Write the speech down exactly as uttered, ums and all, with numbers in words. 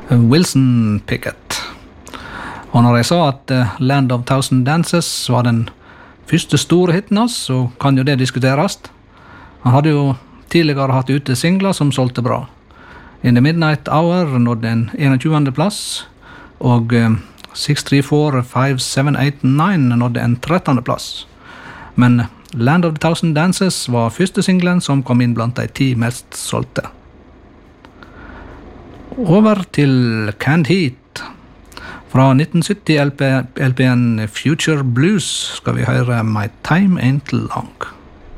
Wilson Pickett. Og når jeg sa at Land of Thousand Dances var den første store hitten hans, så kan jo det diskuteres. Han hadde jo tidligere hatt ute singler som solgte bra. In the Midnight Hour nådde en tjuende plass, og seks tre fire fem sju åtte ni nådde en trettende plass. Men Land of the Thousand Dances var første singlen som kom inn blant de ti mest solgte. Over til Canned Heat. Fra nitten sytti L P L P-en Future Blues skal vi høre My Time Ain't Long.